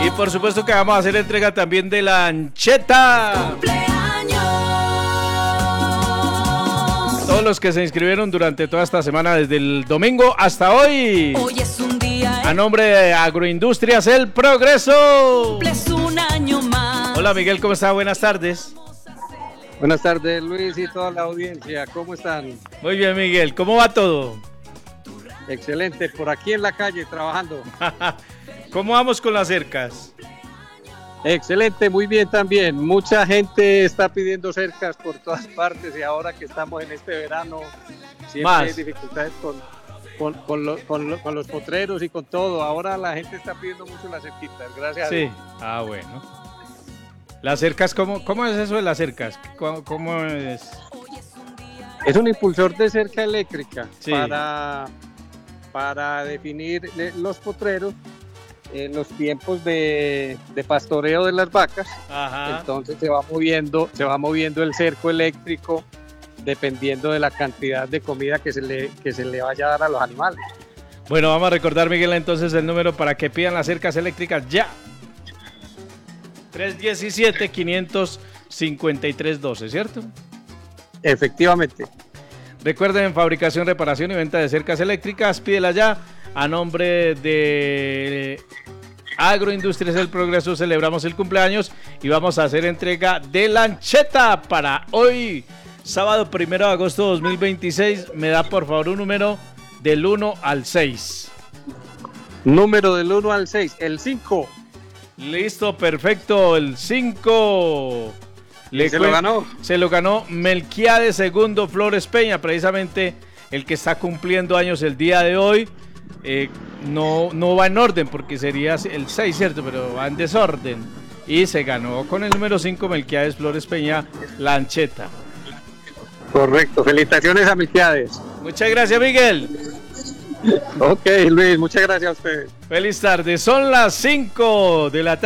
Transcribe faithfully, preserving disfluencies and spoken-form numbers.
Y por supuesto que vamos a hacer entrega también de la ancheta. Todos los que se inscribieron durante toda esta semana, desde el domingo hasta hoy. Hoy es un día. A nombre de Agroindustrias El Progreso. Cumples un año más. Hola Miguel, ¿cómo está? Buenas tardes. Buenas tardes, Luis, y toda la audiencia. ¿Cómo están? Muy bien, Miguel. ¿Cómo va todo? Excelente. Por aquí en la calle trabajando. ¿Cómo vamos con las cercas? Excelente, muy bien también. Mucha gente está pidiendo cercas por todas partes y ahora que estamos en este verano siempre Más. hay dificultades con, con, con, lo- con lo- con los potreros y con todo. Ahora la gente está pidiendo mucho las cerquitas, gracias a Sí. Dios. Ah, bueno. Las cercas, ¿cómo, cómo es eso de las cercas? ¿Cómo, cómo es? Es un impulsor de cerca eléctrica Sí. para, para definir eh, los potreros en los tiempos de, de pastoreo de las vacas. Ajá. Entonces se va moviendo, se va moviendo el cerco eléctrico dependiendo de la cantidad de comida que se le, que se le vaya a dar a los animales. Bueno, vamos a recordar, Miguel, entonces el número para que pidan las cercas eléctricas ya. tres uno siete, cinco cinco tres uno dos, ¿cierto? Efectivamente. Recuerden, fabricación, reparación y venta de cercas eléctricas, pídela ya. A nombre de Agroindustrias El Progreso celebramos el cumpleaños y vamos a hacer entrega de la ancheta para hoy, sábado primero de agosto de dos mil veintiséis. Me da por favor un número del uno al seis. Número del uno al seis, el cinco. Listo, perfecto, el cinco. Le Se lo cuen- ganó. Se lo ganó Melquiades Segundo Flores Peña, precisamente el que está cumpliendo años el día de hoy. Eh, no, no va en orden porque sería el seis, ¿cierto? Pero va en desorden. Y se ganó con el número cinco Melquiades Flores Peña la ancheta. Correcto. Felicitaciones a mis piades. Muchas gracias, Miguel. Ok, Luis, muchas gracias a ustedes. Feliz tarde. Son las cinco de la tarde.